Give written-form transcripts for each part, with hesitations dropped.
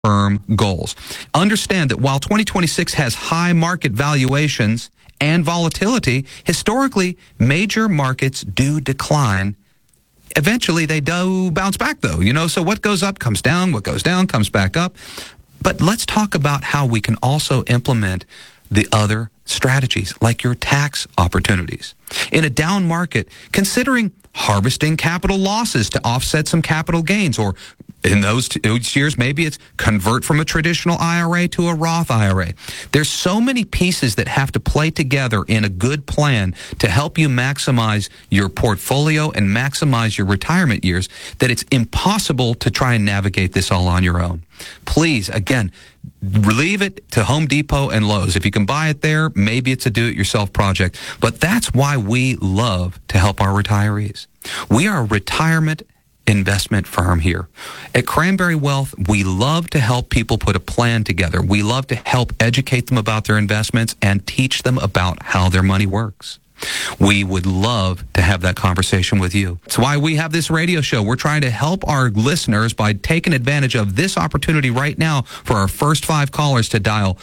firm goals. Understand that while 2026 has high market valuations and volatility, historically, major markets do decline. Eventually, they do bounce back, though. So what goes up comes down, what goes down comes back up. But let's talk about how we can also implement the other strategies, like your tax opportunities. In a down market, considering harvesting capital losses to offset some capital gains, or in those years, maybe it's convert from a traditional IRA to a Roth IRA. There's so many pieces that have to play together in a good plan to help you maximize your portfolio and maximize your retirement years that it's impossible to try and navigate this all on your own. Please, again, leave it to Home Depot and Lowe's. If you can buy it there, maybe it's a do-it-yourself project. But that's why we love to help our retirees. We are a retirement investment firm here. At Cranberry Wealth, we love to help people put a plan together. We love to help educate them about their investments and teach them about how their money works. We would love to have that conversation with you. That's why we have this radio show. We're trying to help our listeners by taking advantage of this opportunity right now for our first 5 callers to dial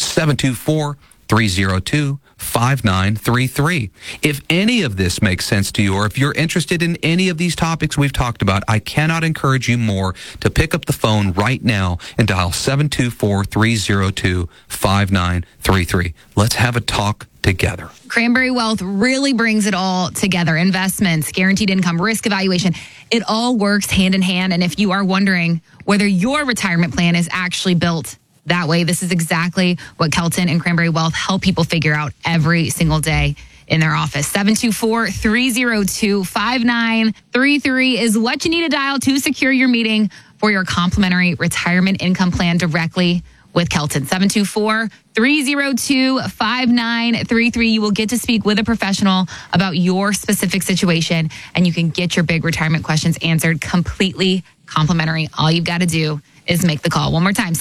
724-302-5933. If any of this makes sense to you, or if you're interested in any of these topics we've talked about, I cannot encourage you more to pick up the phone right now and dial 724-302-5933. Let's have a talk together. Cranberry Wealth really brings it all together. Investments, guaranteed income, risk evaluation. It all works hand in hand. And if you are wondering whether your retirement plan is actually built that way, this is exactly what Kelton and Cranberry Wealth help people figure out every single day in their office. 724-302-5933 is what you need to dial to secure your meeting for your complimentary retirement income plan directly with Kelton. 724-302-5933. You will get to speak with a professional about your specific situation, and you can get your big retirement questions answered completely complimentary. All you've got to do is make the call. One more time,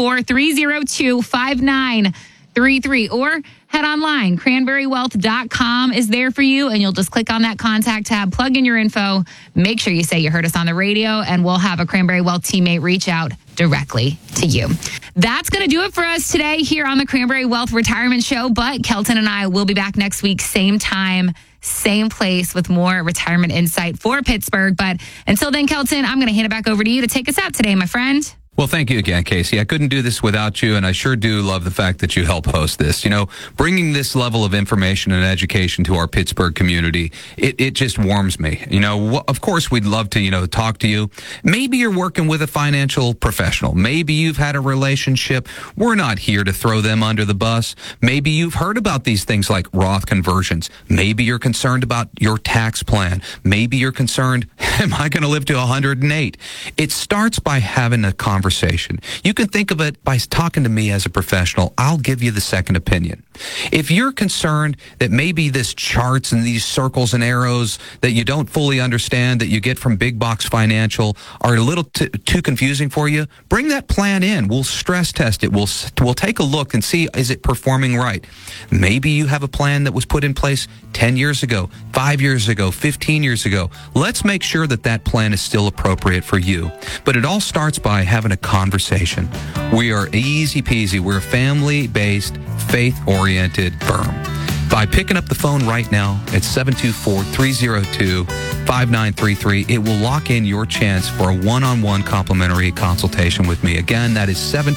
724-302-5933, or head online. Cranberrywealth.com is there for you, and you'll just click on that contact tab, plug in your info, make sure you say you heard us on the radio, and we'll have a Cranberry Wealth teammate reach out directly to you. That's going to do it for us today here on the Cranberry Wealth Retirement Show, but Kelton and I will be back next week, same time, same place, with more retirement insight for Pittsburgh. But until then, Kelton, I'm going to hand it back over to you to take us out today, my friend. Well, thank you again, Casey. I couldn't do this without you, and I sure do love the fact that you help host this. Bringing this level of information and education to our Pittsburgh community, it just warms me. Of course, we'd love to, talk to you. Maybe you're working with a financial professional. Maybe you've had a relationship. We're not here to throw them under the bus. Maybe you've heard about these things like Roth conversions. Maybe you're concerned about your tax plan. Maybe you're concerned, am I going to live to 108? It starts by having a conversation. You can think of it by talking to me as a professional. I'll give you the second opinion. If you're concerned that maybe this charts and these circles and arrows that you don't fully understand that you get from Big Box Financial are a little too confusing for you, bring that plan in. We'll stress test it. We'll take a look and see, is it performing right? Maybe you have a plan that was put in place 10 years ago, 5 years ago, 15 years ago. Let's make sure that that plan is still appropriate for you. But it all starts by having a conversation. We are easy peasy. We're a family-based, faith-oriented firm. By picking up the phone right now at 724-302-5933, it will lock in your chance for a one-on-one complimentary consultation with me. Again, that is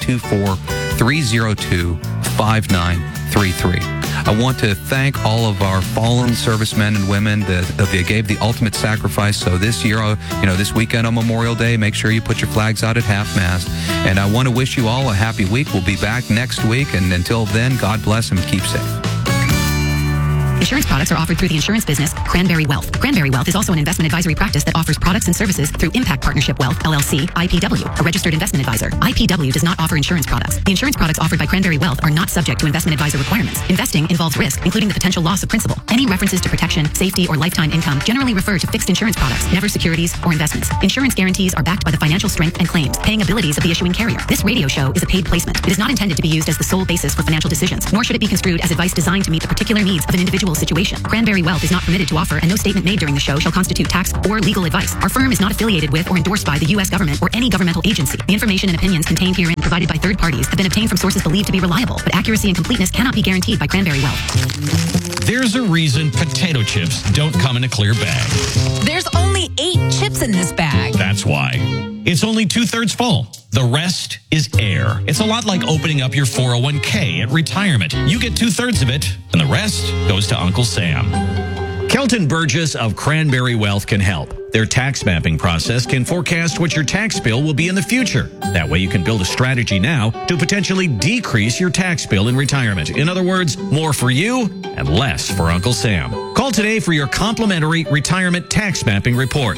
724-302-5933. I want to thank all of our fallen servicemen and women that gave the ultimate sacrifice. So this year, this weekend on Memorial Day, make sure you put your flags out at half-mast. And I want to wish you all a happy week. We'll be back next week. And until then, God bless and keep safe. Insurance products are offered through the insurance business Cranberry Wealth. Cranberry Wealth is also an investment advisory practice that offers products and services through Impact Partnership Wealth, LLC, IPW, a registered investment advisor. IPW does not offer insurance products. The insurance products offered by Cranberry Wealth are not subject to investment advisor requirements. Investing involves risk, including the potential loss of principal. Any references to protection, safety, or lifetime income generally refer to fixed insurance products, never securities or investments. Insurance guarantees are backed by the financial strength and claims, paying abilities of the issuing carrier. This radio show is a paid placement. It is not intended to be used as the sole basis for financial decisions, nor should it be construed as advice designed to meet the particular needs of an individual individual situation. Cranberry Wealth is not permitted to offer, and no statement made during the show shall constitute tax or legal advice. Our firm is not affiliated with or endorsed by the U.S. government or any governmental agency. The information and opinions contained herein provided by third parties have been obtained from sources believed to be reliable, but accuracy and completeness cannot be guaranteed by Cranberry Wealth. There's a reason potato chips don't come in a clear bag. There's only 8 chips in this bag. That's why. It's only 2/3 full. The rest is air. It's a lot like opening up your 401k at retirement. You get 2/3 of it, and the rest goes to Uncle Sam. Kelton Burgess of Cranberry Wealth can help. Their tax mapping process can forecast what your tax bill will be in the future. That way you can build a strategy now to potentially decrease your tax bill in retirement. In other words, more for you and less for Uncle Sam. Call today for your complimentary retirement tax mapping report.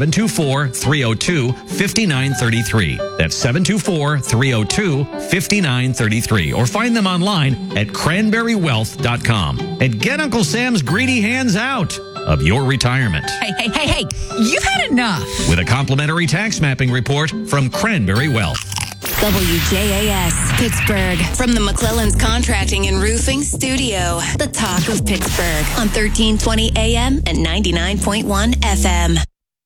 724-302-5933. That's 724-302-5933. Or find them online at cranberrywealth.com. And get Uncle Sam's greedy hands out of your retirement. Hey, you've had enough. With a complimentary tax mapping report from Cranberry Wealth. WJAS, Pittsburgh. From the McClellan's Contracting and Roofing Studio. The talk of Pittsburgh on 1320 AM and 99.1 FM.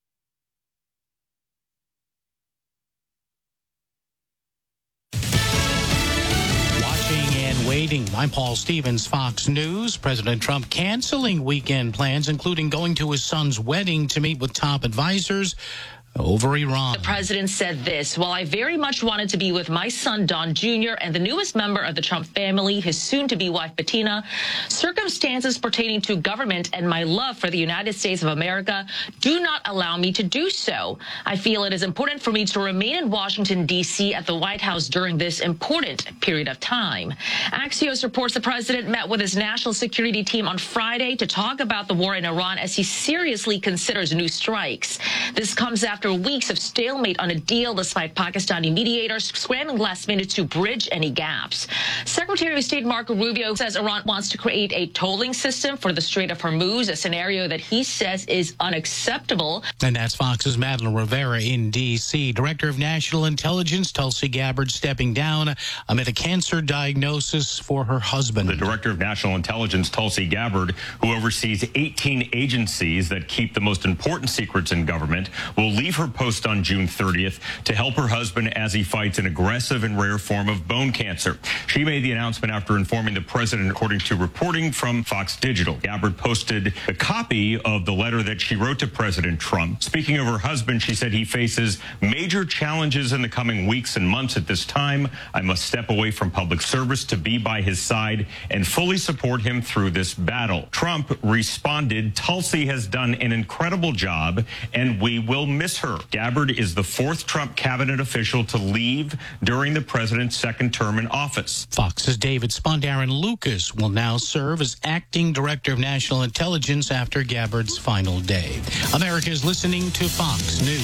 I'm Paul Stevens, Fox News. President Trump canceling weekend plans, including going to his son's wedding to meet with top advisors over Iran. The president said this: while I very much wanted to be with my son, Don Jr., and the newest member of the Trump family, his soon-to-be wife, Bettina, circumstances pertaining to government and my love for the United States of America do not allow me to do so. I feel it is important for me to remain in Washington, D.C. at the White House during this important period of time. Axios reports the president met with his national security team on Friday to talk about the war in Iran as he seriously considers new strikes. This comes after weeks of stalemate on a deal, despite Pakistani mediators scrambling last minute to bridge any gaps. Secretary of State Marco Rubio says Iran wants to create a tolling system for the Strait of Hormuz, a scenario that he says is unacceptable. And that's Fox's Madeline Rivera in D.C. Director of National Intelligence Tulsi Gabbard stepping down amid a cancer diagnosis for her husband. The Director of National Intelligence, Tulsi Gabbard, who oversees 18 agencies that keep the most important secrets in government, will leave her post on June 30th to help her husband as he fights an aggressive and rare form of bone cancer. She made the announcement after informing the president, according to reporting from Fox Digital. Gabbard posted a copy of the letter that she wrote to President Trump. Speaking of her husband, she said he faces major challenges in the coming weeks and months. At this time, I must step away from public service to be by his side and fully support him through this battle. Trump responded, Tulsi has done an incredible job and we will miss her. Gabbard is the 4th Trump cabinet official to leave during the president's second term in office. Fox's David Spundarren Lucas will now serve as acting director of national intelligence after Gabbard's final day. America is listening to Fox News.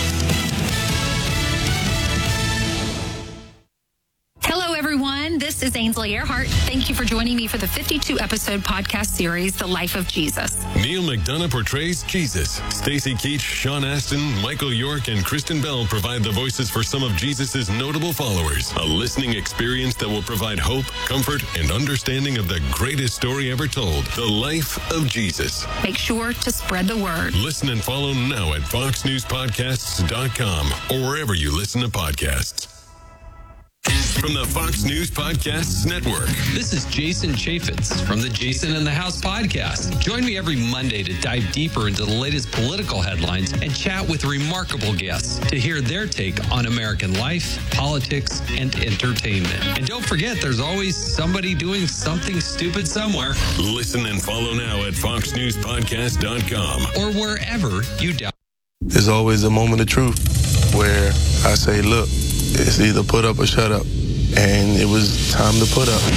Hello, everyone. This is Ainsley Earhart. Thank you for joining me for the 52-episode podcast series, The Life of Jesus. Neil McDonough portrays Jesus. Stacey Keach, Sean Astin, Michael York, and Kristen Bell provide the voices for some of Jesus' notable followers. A listening experience that will provide hope, comfort, and understanding of the greatest story ever told, The Life of Jesus. Make sure to spread the word. Listen and follow now at foxnewspodcasts.com or wherever you listen to podcasts. From the Fox News Podcasts Network. This is Jason Chaffetz from the Jason in the House podcast. Join me every Monday to dive deeper into the latest political headlines and chat with remarkable guests to hear their take on American life, politics, and entertainment. And don't forget, there's always somebody doing something stupid somewhere. Listen and follow now at foxnewspodcast.com or wherever you download. There's always a moment of truth where I say, look, it's either put up or shut up. And it was time to put up.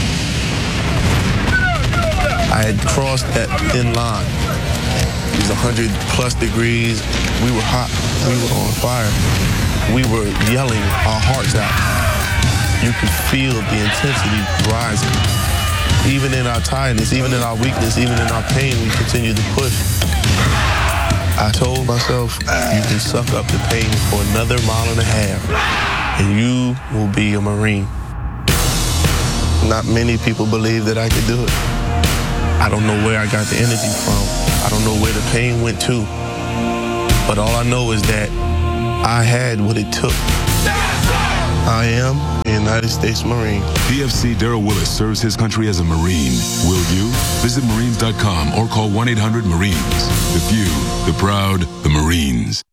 I had crossed that thin line. It was 100+ degrees. We were hot. We were on fire. We were yelling our hearts out. You could feel the intensity rising. Even in our tiredness, even in our weakness, even in our pain, we continued to push. I told myself, you can suck up the pain for another mile and a half, and you will be a Marine. Not many people believe that I could do it. I don't know where I got the energy from. I don't know where the pain went to. But all I know is that I had what it took. I am a United States Marine. PFC Daryl Willis serves his country as a Marine. Will you? Visit Marines.com or call 1-800-MARINES. The few, the proud, the Marines.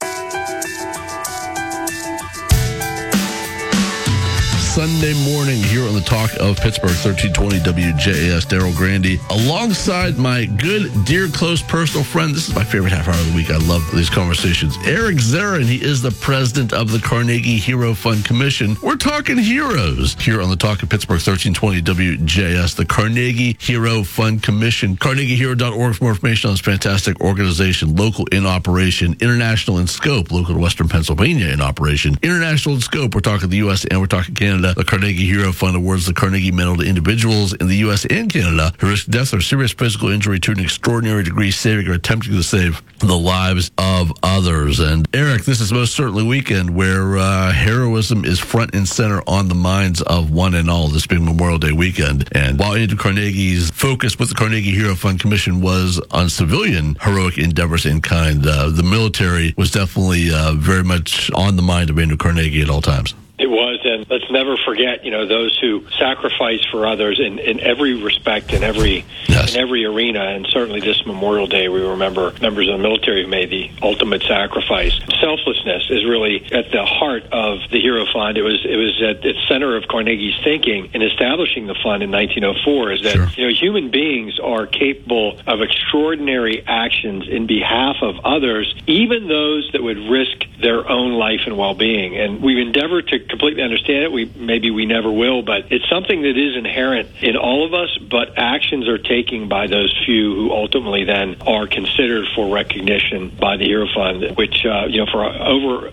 Sunday morning here on the Talk of Pittsburgh, 1320 WJAS, Daryl Grandy, alongside my good, dear, close personal friend. This is my favorite half hour of the week. I love these conversations. Eric Zarin, he is the president of the Carnegie Hero Fund Commission. We're talking heroes here on the Talk of Pittsburgh, 1320 WJAS, the Carnegie Hero Fund Commission. CarnegieHero.org for more information on this fantastic organization, local in operation, international in scope, local to Western Pennsylvania in operation, international in scope. We're talking the U.S. and we're talking Canada. The Carnegie Hero Fund awards the Carnegie Medal to individuals in the U.S. and Canada who risk death or serious physical injury to an extraordinary degree, saving or attempting to save the lives of others. And Eric, this is most certainly a weekend where heroism is front and center on the minds of one and all, this being Memorial Day weekend. And while Andrew Carnegie's focus with the Carnegie Hero Fund Commission was on civilian heroic endeavors in kind, the military was definitely very much on the mind of Andrew Carnegie at all times. It was, and let's never forget, those who sacrifice for others in every respect, in every arena, and certainly this Memorial Day, we remember members of the military who made the ultimate sacrifice. Selflessness is really at the heart of the Hero Fund. It was at the center of Carnegie's thinking in establishing the fund in 1904. Is that human beings are capable of extraordinary actions in behalf of others, even those that would risk their own life and well-being. And we've endeavored to completely understand it. Maybe we never will, but it's something that is inherent in all of us, but actions are taken by those few who ultimately then are considered for recognition by the Hero Fund, which, for over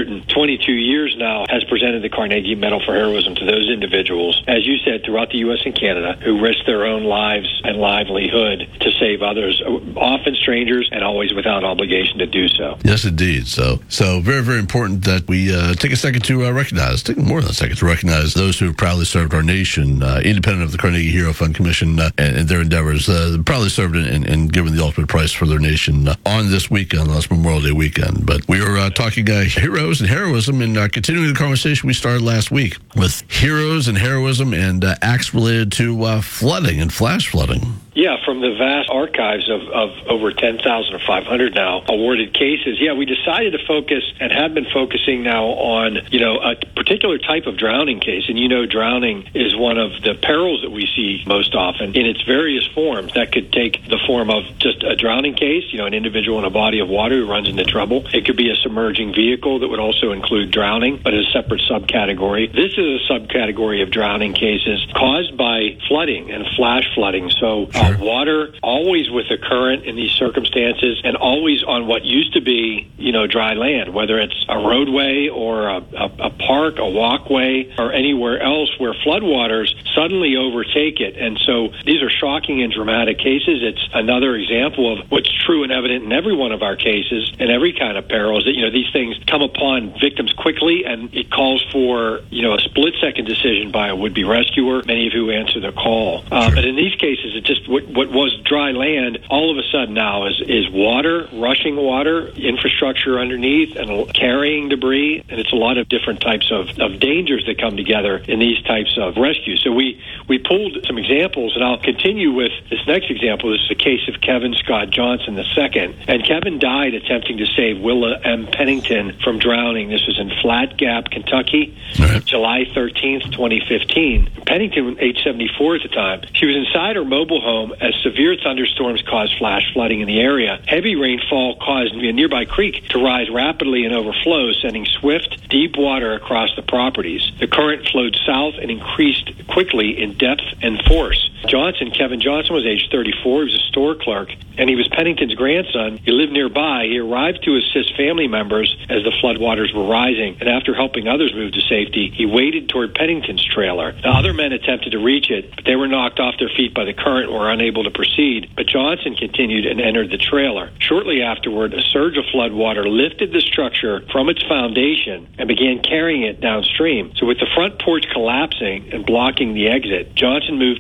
122 years now has presented the Carnegie Medal for Heroism to those individuals, as you said, throughout the U.S. and Canada, who risk their own lives and livelihood to save others, often strangers, and always without obligation to do so. Yes, indeed. So very, very important that we take a second to recognize, take more than a second to recognize those who have proudly served our nation, independent of the Carnegie Hero Fund Commission and their endeavors, proudly served and given the ultimate price for their nation on this weekend, on this Memorial Day weekend. But we are talking heroes and heroism, and continuing the conversation we started last week with heroes and heroism and acts related to flooding and flash flooding. Yeah, from the vast archives of over 10,500 now awarded cases, we decided to focus and have been focusing now on, a particular type of drowning case. And drowning is one of the perils that we see most often in its various forms. That could take the form of just a drowning case, an individual in a body of water who runs into trouble. It could be a submerging vehicle that would also include drowning, but is a separate subcategory. This is a subcategory of drowning cases caused by flooding and flash flooding. So water always with the current in these circumstances, and always on what used to be, dry land, whether it's a roadway or a park, a walkway, or anywhere else where floodwaters suddenly overtake it. And so these are shocking and dramatic cases. It's another example of what's true and evident in every one of our cases and every kind of peril is that, these things come upon victims quickly, and it calls for, a split-second decision by a would-be rescuer, many of who answer the call. But in these cases, it's just what was dry land, all of a sudden now is water, rushing water, infrastructure underneath, and carrying debris, and it's a lot of different types of dangers that come together in these types of rescues. So we pulled some examples, and I'll continue with this next example. This is the case of Kevin Scott Johnson II, and Kevin died attempting to save Willa M. Pennington from drowning. This was in Flat Gap, Kentucky, July 13th, 2015. Pennington, age 74 at the time, she was inside her mobile home as severe thunderstorms caused flash flooding in the area. Heavy rainfall caused a nearby creek to rise rapidly and overflow, sending swift, deep water across the properties. The current flowed south and increased quickly in depth and force. Kevin Johnson, was age 34. He was a store clerk, and he was Pennington's grandson. He lived nearby. He arrived to assist family members as the floodwaters were rising, and after helping others move to safety, he waded toward Pennington's trailer. Now, other men attempted to reach it, but they were knocked off their feet by the current and were unable to proceed. But Johnson continued and entered the trailer. Shortly afterward, a surge of floodwater lifted the structure from its foundation and began carrying it downstream. So with the front porch collapsing and blocking the exit, Johnson moved to the rear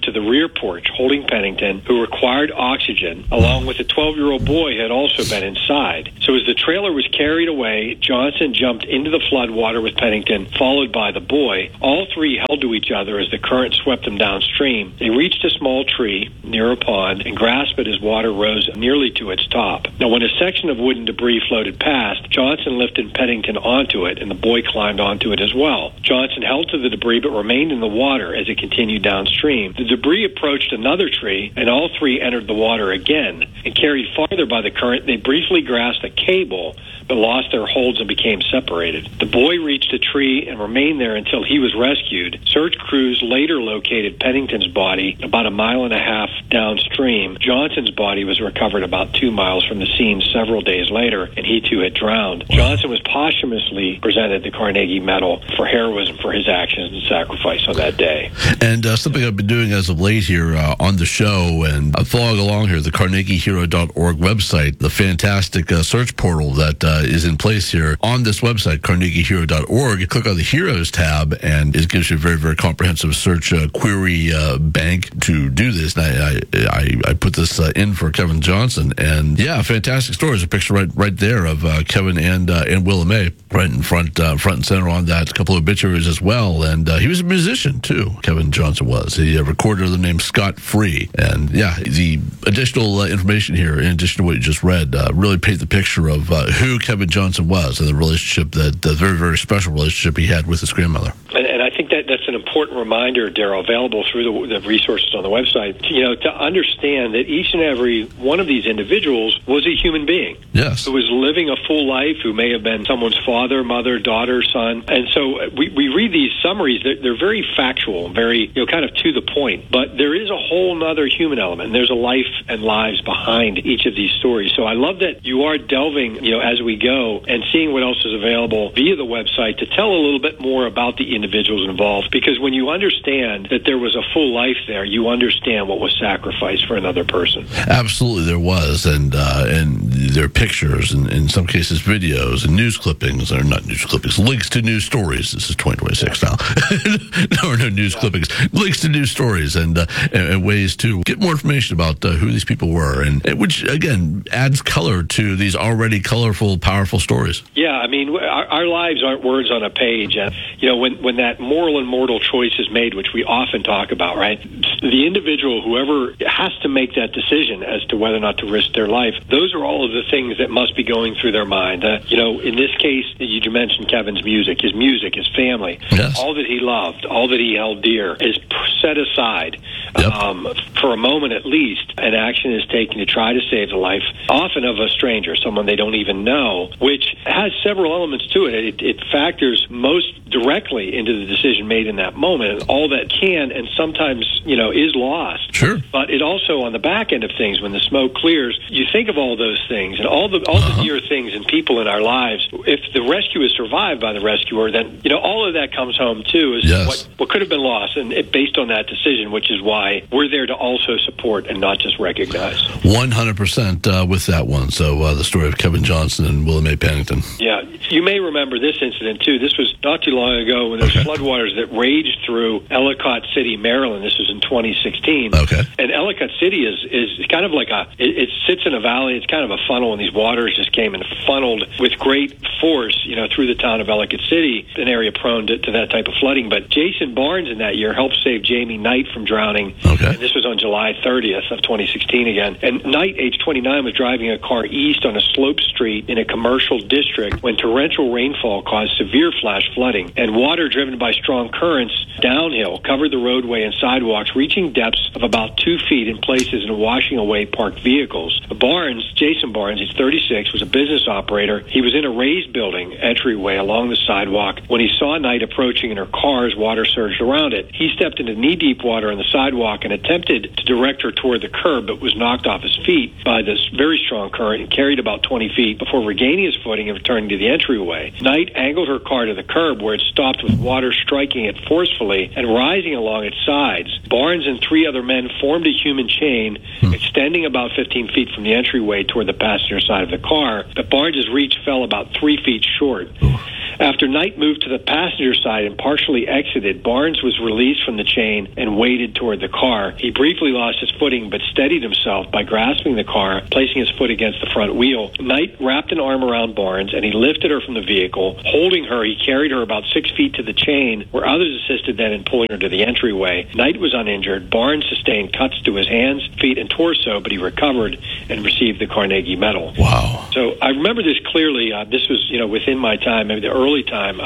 rear porch holding Pennington, who required oxygen, along with a 12-year-old boy who had also been inside. So as the trailer was carried away, Johnson jumped into the flood water with Pennington, followed by the boy. All three held to each other as the current swept them downstream. They reached a small tree near a pond and grasped it as water rose nearly to its top. Now, when a section of wooden debris floated past, Johnson lifted Pennington onto it, and the boy climbed onto it as well. Johnson held to the debris but remained in the water as it continued downstream. The debris approached another tree, and all three entered the water again. And carried farther by the current, they briefly grasped a cable but lost their holds and became separated. The boy reached a tree and remained there until he was rescued. Search crews later located Pennington's body about 1.5 miles downstream. Johnson's body was recovered about 2 miles from the scene several days later, and he too had drowned. Johnson was posthumously presented the Carnegie Medal for heroism for his actions and sacrifice on that day. And something I've been doing as of late here on the show, and I'm following along here, the carnegiehero.org website, the fantastic search portal that is in place here on this website, carnegiehero.org. You click on the Heroes tab, and it gives you a very, very comprehensive search query bank to do this. And I put this in for Kevin Johnson, and yeah, fantastic story. There's a picture right there of Kevin and Willa May right in front and center on that. A couple of obituaries as well, and he was a musician too. Kevin Johnson was. He recorded under the name Scott Free, and yeah, the additional information here, in addition to what you just read, really paint the picture of who Kevin Johnson was and the relationship, the very, very special relationship he had with his grandmother. And I think that's an important reminder, Daryl, available through the resources on the website, to understand that each and every one of these individuals was a human being. Yes. Who was living a full life, who may have been someone's father, mother, daughter, son. And so we read these summaries, they're very factual, very, kind of to the point. But there is a whole nother human element. And there's a life and lives behind each of these stories. So I love that you are delving, as we go and seeing what else is available via the website to tell a little bit more about the individuals involved. Because when you understand that there was a full life there, you understand what was sacrificed for another person. Absolutely, there was, and there are pictures, and in some cases videos, and news clippings, or not news clippings, links to news stories. This is 2026 now. no news clippings, links to news stories, and ways to get more information about who these people were, and which again adds color to these already colorful, powerful stories. Yeah, I mean, our lives aren't words on a page, and when that moral and mortal choice is made, which we often talk about, right? The individual, whoever has to make that decision as to whether or not to risk their life, those are all of the things that must be going through their mind. In this case, you mentioned Kevin's music, his family, yes. All that he loved, all that he held dear is set aside. Yep. For a moment at least, an action is taken to try to save the life, often of a stranger, someone they don't even know, which has several elements to it. It factors most directly into the decision made in that moment, and all that can and sometimes, is lost. Sure. But it also, on the back end of things, when the smoke clears, you think of all those things and all the dear things and people in our lives. If the rescue is survived by the rescuer, then, all of that comes home too, is yes. what could have been lost, and based on that decision, which is why we're there to also support and not just recognize. 100% with that one. So the story of Kevin Johnson and Willa May Pennington. Yeah, you may remember this incident too. This was not too long ago when there was floodwaters that raged through Ellicott City, Maryland. This was in 2016. Okay. And Ellicott City is kind of like it sits in a valley. It's kind of a funnel, and these waters just came and funneled with great force, through the town of Ellicott City, an area prone to that type of flooding. But Jason Barnes in that year helped save Jamie Knight from drowning. Okay. And this was on July 30th of 2016 again. And Knight, age 29, was driving a car east on a slope street in a commercial district when torrential rainfall caused severe flash flooding, and water driven by strong currents downhill covered the roadway and sidewalks, reaching depths of about 2 feet in places and washing away parked vehicles. Jason Barnes, he's 36, was a business operator. He was in a raised building entryway along the sidewalk when he saw Knight approaching in her car as water surged around it. He stepped into knee-deep water on the sidewalk and attempted to direct her toward the curb, but was knocked off his feet by this very strong current and carried about 20 feet before regaining his footing and returning to the entryway. Knight angled her car to the curb, where it stopped with water striking it forcefully and rising along its sides. Barnes and 3 other men formed a human chain extending about 15 feet from the entryway toward the passenger side of the car, but Barnes's reach fell about 3 feet short. After Knight moved to the passenger side and partially exited, Barnes was released from the chain and waded toward the car. He briefly lost his footing but steadied himself by grasping the car, placing his foot against the front wheel. Knight wrapped an arm around Barnes and he lifted her from the vehicle. Holding her, he carried her about 6 feet to the chain, where others assisted then in pulling her to the entryway. Knight was uninjured. Barnes sustained cuts to his hands, feet, and torso, but he recovered and received the Carnegie Medal. Wow. So I remember this clearly. This was, within my time, maybe the early time,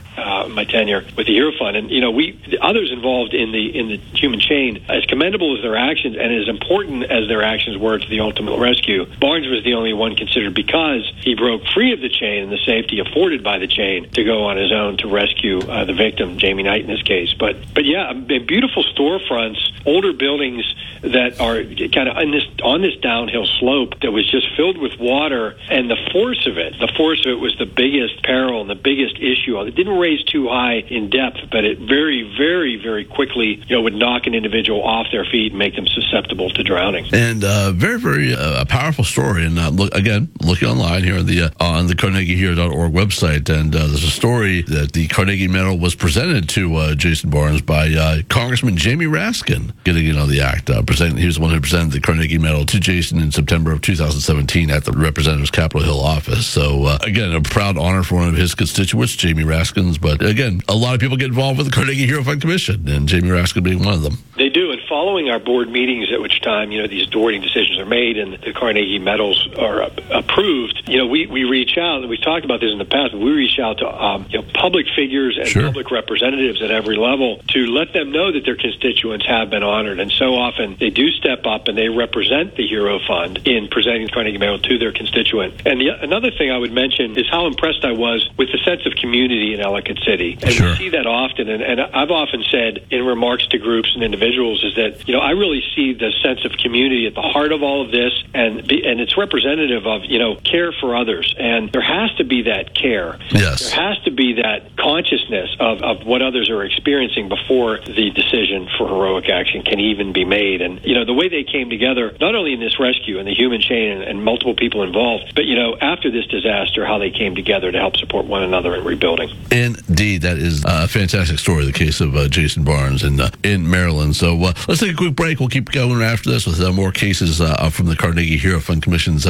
my tenure with the Hero Fund. And, the others involved in the human chain, as commendable as their actions and as important as their actions were to the ultimate rescue, Barnes was the only one considered, because he broke free of the chain and the safety afforded by the chain, to go on his own to rescue the victim, Jamie Knight in this case. But yeah, beautiful storefronts, older buildings that are kind of on this downhill slope that was just filled with water, and the force of it was the biggest peril and the biggest issue. It didn't raise too high in depth, but it very, very, very quickly, would knock an individual off their feet and make them susceptible to drowning. And very, very a powerful story. And looking online here on the CarnegieHero.org website, and there's a story that the Carnegie Medal was presented to Jason Barnes by Congressman Jamie Raskin, getting in on the act. He was the one who presented the Carnegie Medal to Jason in September of 2017 at the Representative's Capitol Hill office. So, again, a proud honor for one of his constituents, Jamie Raskins. But, again, a lot of people get involved with the Carnegie Hero Fund Commission, and Jamie Raskin being one of them. They do, and following our board meetings, at which time, these awarding decisions are made and the Carnegie Medals are approved, we reach out, and we've talked about this in the past, we reach out to public figures and public representatives at every level to let them know that their constituents have been honored. And so often they do step up and they represent the Hero Fund in presenting the Carnegie Medal to their constituent. And another thing I would mention is how impressed I was with the sense of community in Ellicott City. And we see that often, and I've often said in remarks to groups and individuals is that, I really see the sense of community at the heart of all of this, and it's representative of, care for others. And there has to be that care. Yes. There has to be that consciousness of what others are experiencing before the decision for heroic action can even be made. And, the way they came together, not only in this rescue and the human chain and multiple people involved, but, after this disaster, how they came together to help support one another in rebuilding. Indeed, that is a fantastic story, the case of Jason Barnes in Maryland. So let's take a quick break. We'll keep going after this with more cases from the Carnegie Hero Fund Commission's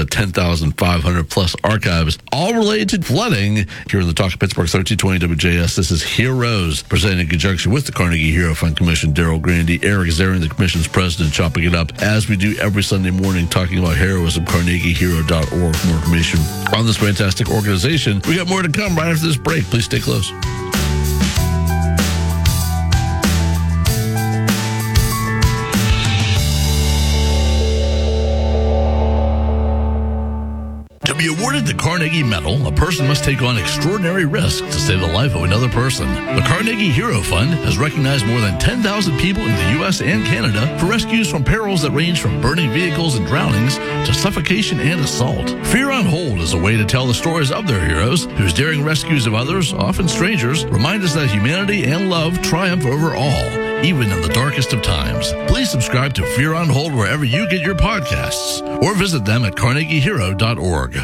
10,500 plus archives, all related to flooding. Here in the Talk of Pittsburgh, 1320 WJS, this is Heroes, presented in conjunction with the Carnegie Hero Fund Commission. Daryl Grandy, Eric Zarin, the commission's president, chopping it up as we do every Sunday morning, talking about heroism. CarnegieHero.org for more information on this fantastic organization. We got more to come right after this break. Please stay close. To be awarded the Carnegie Medal, a person must take on extraordinary risks to save the life of another person. The Carnegie Hero Fund has recognized more than 10,000 people in the U.S. and Canada for rescues from perils that range from burning vehicles and drownings to suffocation and assault. Fear on Hold is a way to tell the stories of their heroes, whose daring rescues of others, often strangers, remind us that humanity and love triumph over all, even in the darkest of times. Please subscribe to Fear on Hold wherever you get your podcasts, or visit them at CarnegieHero.org.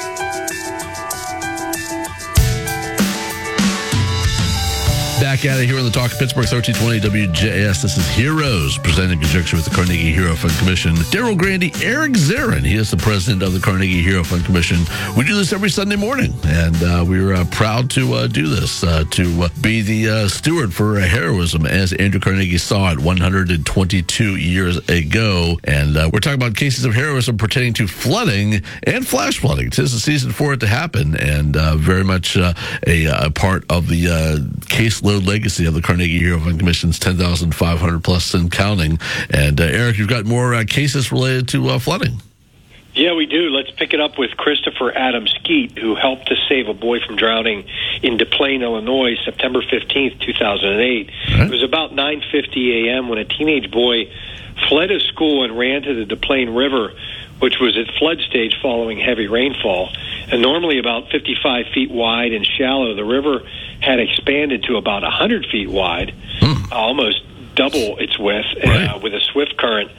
Back at it here on the Talk of Pittsburgh, 1320 WJS. This is Heroes, presented in conjunction with the Carnegie Hero Fund Commission. Daryl Grandy, Eric Zarin, he is the president of the Carnegie Hero Fund Commission. We do this every Sunday morning, and we're proud to do this, to be the steward for heroism, as Andrew Carnegie saw it 122 years ago. And we're talking about cases of heroism pertaining to flooding and flash flooding. 'Tis the season for it to happen, and very much a part of the caseload legacy of the Carnegie Hero Fund Commission's 10,500 plus and counting. And Eric, you've got more cases related to flooding. Yeah, we do. Let's pick it up with Christopher Adam Skeet, who helped to save a boy from drowning in Des Plaines, Illinois, September 15th, 2008. Right. It was about 9:50 a.m. when a teenage boy fled his school and ran to the Des Plaines River, which was at flood stage following heavy rainfall. And normally about 55 feet wide and shallow, the river had expanded to about 100 feet wide, almost double its width, with a swift current.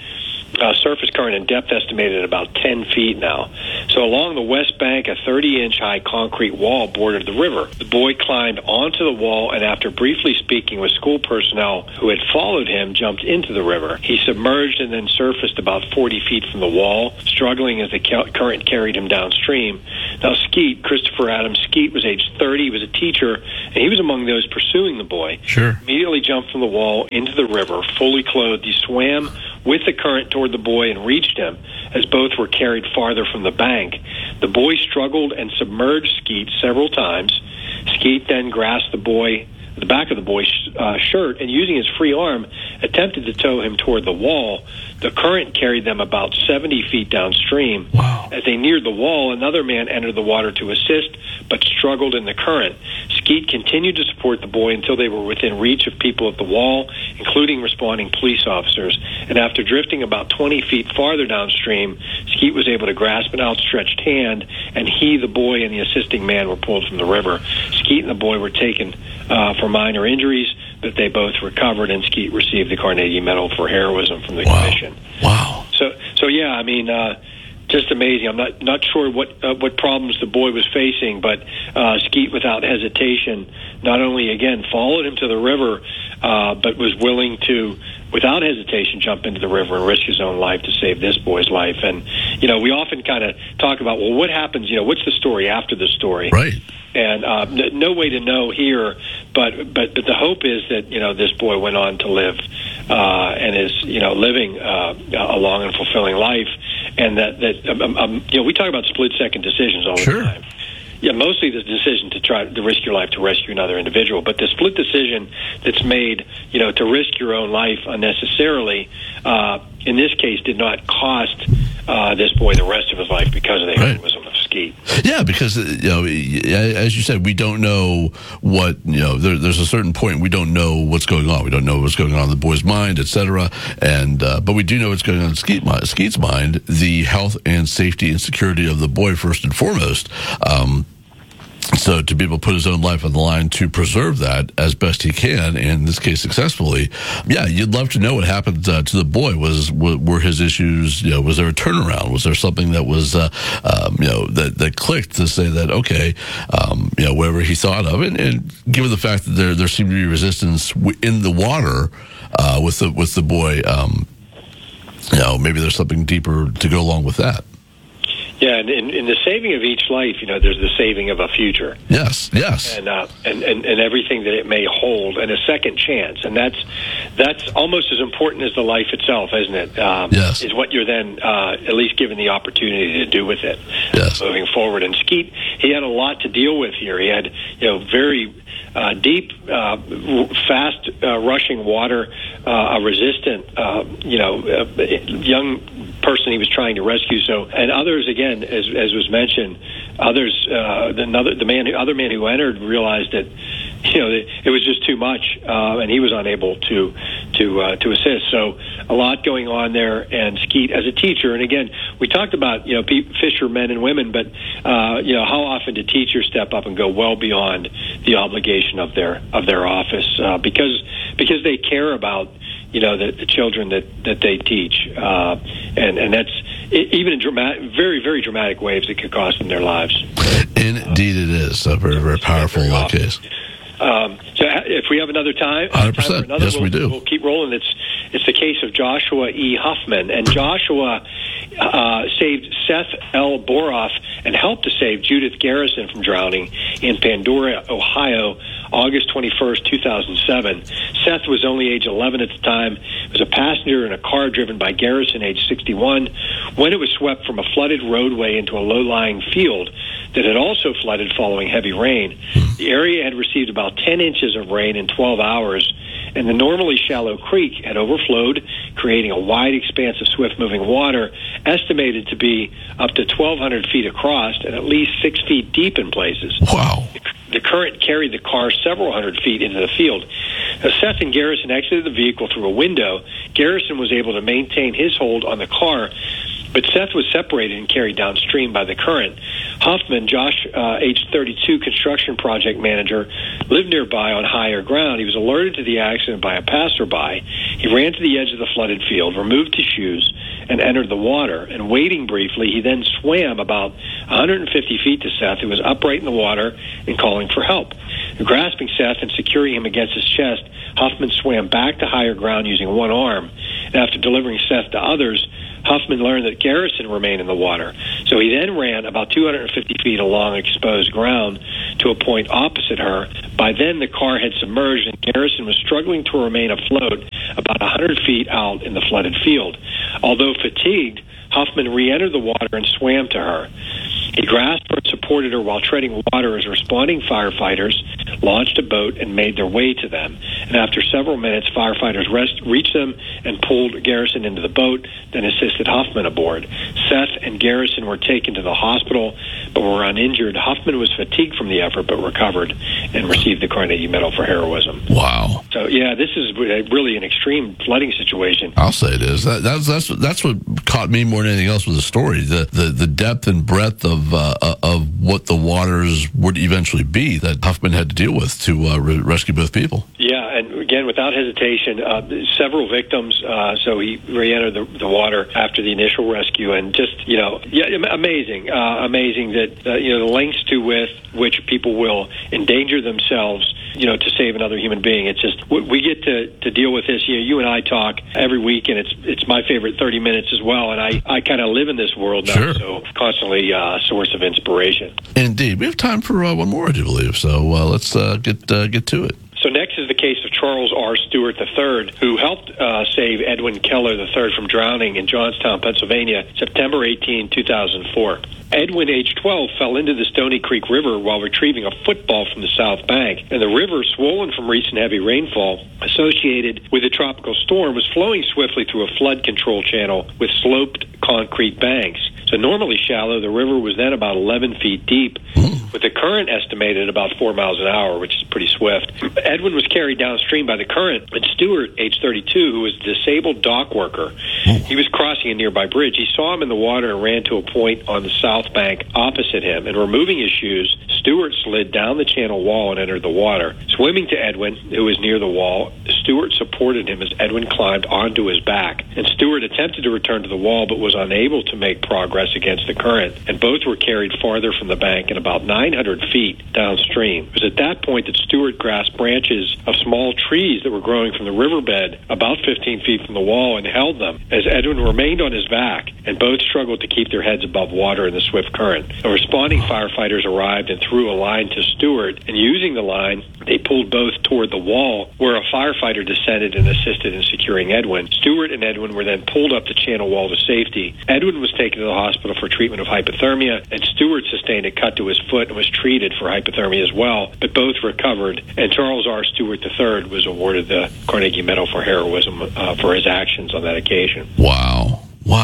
surface current and depth estimated at about 10 feet now. So along the west bank, a 30-inch high concrete wall bordered the river. The boy climbed onto the wall and after briefly speaking with school personnel who had followed him, jumped into the river. He submerged and then surfaced about 40 feet from the wall, struggling as the current carried him downstream. Now Skeet, Christopher Adams Skeet, was age 30. He was a teacher, and he was among those pursuing the boy. Sure. Immediately jumped from the wall into the river, fully clothed. He swam with the current toward the boy and reached him as both were carried farther from the bank. The boy struggled and submerged Skeet several times. Skeet then grasped the back of the boy's shirt and using his free arm attempted to tow him toward the wall. The current carried them about 70 feet downstream. Wow. As they neared the wall, another man entered the water to assist but struggled in the current. Skeet continued to support the boy until they were within reach of people at the wall, including responding police officers. And after drifting about 20 feet farther downstream, Skeet was able to grasp an outstretched hand, and he, the boy, and the assisting man were pulled from the river. Skeet and the boy were taken for minor injuries, but they both recovered, and Skeet received the Carnegie Medal for heroism from the commission. Wow. So yeah, I mean, just amazing. I'm not sure what problems the boy was facing, but Skeet, without hesitation, not only again followed him to the river, but was willing to, without hesitation, jump into the river and risk his own life to save this boy's life. And we often kind of talk about, well, what happens? What's the story after the story? Right. And no way to know here, but the hope is that this boy went on to live and is living a long and fulfilling life, and that we talk about split-second decisions all the time. Yeah, mostly the decision to try to risk your life to rescue another individual, but the split decision that's made, to risk your own life unnecessarily, in this case, did not cost this boy the rest of his life because of the heroism of Skeet. Yeah, because as you said, we don't know what there's a certain point we don't know what's going on. We don't know what's going on in the boy's mind, etc. And but we do know what's going on in Skeet's mind: the health and safety and security of the boy first and foremost. So to be able to put his own life on the line to preserve that as best he can, and in this case successfully, yeah, you'd love to know what happened to the boy. Were his issues, was there a turnaround? Was there something that was, that clicked to say that, okay, whatever he thought of it, and given the fact that there seemed to be resistance in the water with the boy, maybe there's something deeper to go along with that. Yeah, and in the saving of each life, there's the saving of a future. Yes. And everything that it may hold, and a second chance, and that's almost as important as the life itself, isn't it? Yes. Is what you're then at least given the opportunity to do with it. Yes. Moving forward, and Skeet, he had a lot to deal with here. He had very deep, fast rushing water, a resistant, young person he was trying to rescue. So, and others, again, as was mentioned, others, other man who entered realized that it was just too much, and he was unable to assist. So, a lot going on there. And Skeet, as a teacher, and again, we talked about fishermen and women, but how often do teachers step up and go well beyond the obligation of their office because they care about the children that they teach, and that's even in very, very dramatic ways that could cost them their lives. Indeed, it is a very, very powerful case. So if we have another time, 100%. Yes, we do. We'll keep rolling. It's the case of Joshua E. Huffman, and Joshua saved Seth L. Boroff and helped to save Judith Garrison from drowning in Pandora, Ohio, August 21st, 2007. Seth was only age 11 at the time. He was a passenger in a car driven by Garrison, age 61, when it was swept from a flooded roadway into a low-lying field that had also flooded following heavy rain. The area had received about 10 inches of rain in 12 hours, and the normally shallow creek had overflowed, creating a wide expanse of swift-moving water, estimated to be up to 1,200 feet across and at least 6 feet deep in places. Wow. The current carried the car several hundred feet into the field. As Seth and Garrison exited the vehicle through a window, Garrison was able to maintain his hold on the car, but Seth was separated and carried downstream by the current. Huffman, Josh, age 32, construction project manager, lived nearby on higher ground. He was alerted to the accident by a passerby. He ran to the edge of the flooded field, removed his shoes, and entered the water. And waiting briefly, he then swam about 150 feet to Seth, who was upright in the water and calling for help. Grasping Seth and securing him against his chest, Huffman swam back to higher ground using one arm. And after delivering Seth to others, Huffman learned that Garrison remained in the water. So he then ran about 250 feet along exposed ground to a point opposite her. By then, the car had submerged, and Garrison was struggling to remain afloat about 100 feet out in the flooded field. Although fatigued, Huffman re-entered the water and swam to her. He grasped her and supported her while treading water as responding firefighters launched a boat and made their way to them. And after several minutes, firefighters reached them and pulled Garrison into the boat, then assisted Huffman aboard. Seth and Garrison were taken to the hospital, but were uninjured. Huffman was fatigued from the effort, but recovered and received the Carnegie Medal for heroism. Wow. So, yeah, this is really an extreme flooding situation. I'll say it is. That's what caught me more than anything else with the story. The depth and breadth of what the waters would eventually be that Huffman had to deal with to rescue both people. Yeah, and again, without hesitation, several victims. So he re-entered the water after the initial rescue, and just amazing that the lengths to which people will endanger themselves, to save another human being. It's just we get to deal with this. You and I talk every week, and it's my favorite 30 minutes as well. And I kind of live in this world now, sure. So constantly a source of inspiration. Indeed, we have time for one more, I do believe. So let's get to it. So next is the case of Charles R. Stewart III, who helped save Edwin Keller III from drowning in Johnstown, Pennsylvania, September 18, 2004. Edwin, age 12, fell into the Stony Creek River while retrieving a football from the south bank. And the river, swollen from recent heavy rainfall associated with a tropical storm, was flowing swiftly through a flood control channel with sloped concrete banks. So normally shallow, the river was then about 11 feet deep, with the current estimated about 4 miles an hour, which is pretty swift. Edwin was carried downstream by the current, and Stewart, age 32, who was a disabled dock worker, he was crossing a nearby bridge. He saw him in the water and ran to a point on the south bank opposite him, and removing his shoes, Stewart slid down the channel wall and entered the water. Swimming to Edwin, who was near the wall, Stewart supported him as Edwin climbed onto his back, and Stewart attempted to return to the wall but was unable to make progress against the current, and both were carried farther from the bank and about 900 feet downstream. It was at that point that Stewart grasped branches of small trees that were growing from the riverbed about 15 feet from the wall and held them as Edwin remained on his back, and both struggled to keep their heads above water in the swift current. The responding firefighters arrived and threw a line to Stewart, and using the line, they pulled both toward the wall, where a firefighter descended and assisted in securing Edwin. Stewart and Edwin were then pulled up the channel wall to safety. Edwin was taken to the hospital for treatment of hypothermia, and Stewart sustained a cut to his foot and was treated for hypothermia as well, but both recovered, and Charles R. Stewart III was awarded the Carnegie Medal for heroism for his actions on that occasion. Wow.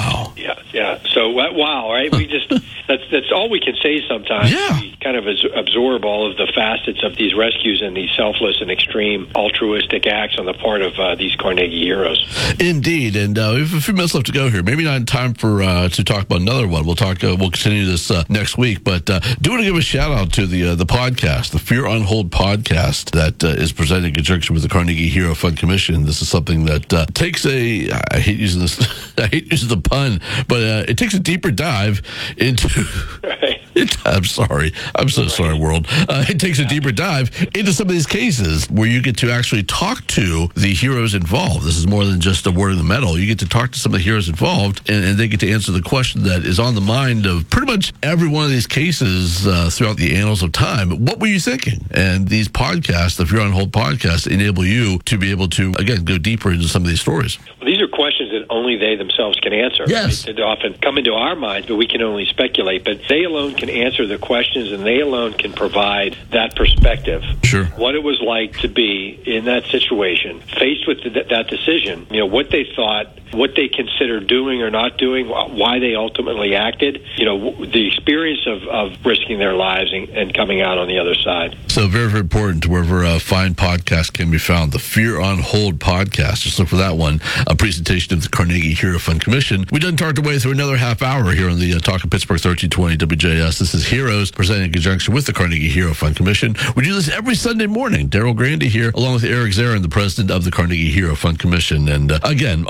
Yeah. So, wow, right? We just, that's all we can say sometimes. Yeah. We kind of absorb all of the facets of these rescues and these selfless and extreme altruistic acts on the part of these Carnegie heroes. Indeed. And we have a few minutes left to go here. Maybe not in time for to talk about another one. We'll continue this next week. But do want to give a shout out to the podcast, the Fear on Hold podcast that is presented in conjunction with the Carnegie Hero Fund Commission. This is something that takes I hate using the pun, but it takes a deeper dive into. Right. I'm sorry. I'm so sorry, world. It takes a deeper dive into some of these cases where you get to actually talk to the heroes involved. This is more than just awarding the medal. You get to talk to some of the heroes involved, and they get to answer the question that is on the mind of pretty much every one of these cases throughout the annals of time. What were you thinking? And these podcasts, the Fear on Hold podcast, enable you to be able to, again, go deeper into some of these stories. Well, these are questions that only they themselves can answer. Yes. Right? They often come into our minds, but we can only speculate. But they alone can answer the questions, and they alone can provide that perspective. Sure. What it was like to be in that situation, faced with that decision, what they thought, what they considered doing or not doing, why they ultimately acted, the experience of risking their lives and coming out on the other side. So very, very important to wherever a fine podcast can be found. The Fear on Hold podcast. Just look for that one. A presentation of the Carnegie Hero Fund Commission. We done talked our way through another half hour here on the Talk of Pittsburgh 1320 WJS. This is Heroes, presented in conjunction with the Carnegie Hero Fund Commission. We do this every Sunday morning. Daryl Grandy here, along with Eric Zarin, the president of the Carnegie Hero Fund Commission. And again, on this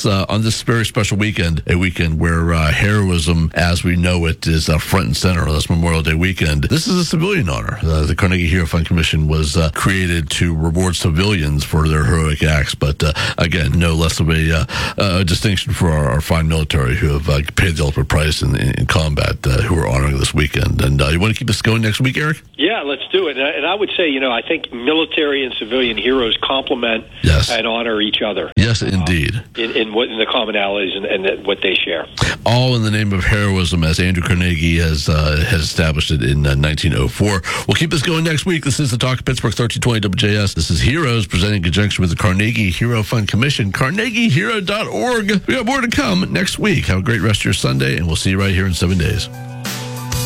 this very special weekend, a weekend where heroism as we know it is front and center on this Memorial Day weekend. This is a civilian honor. The Carnegie Hero Fund Commission was created to reward civilians for their heroic acts, but again, no less of a distinction for our fine military who have paid the ultimate price in combat, who are honoring this weekend. And you want to keep this going next week, Eric? Yeah, let's do it. And I would say, I think military and civilian heroes complement and honor each other. Yes, indeed. In the commonalities and what they share. All in the name of heroism, as Andrew Carnegie has established it in 1904. We'll keep this going next week. This is the Talk of Pittsburgh, 1320 WJS. This is Heroes, presenting in conjunction with the Carnegie Hero Fund Commission, carnegiehero.org. We got more to come next week. Have a great rest of your Sunday, and we'll see you right here in 7 days.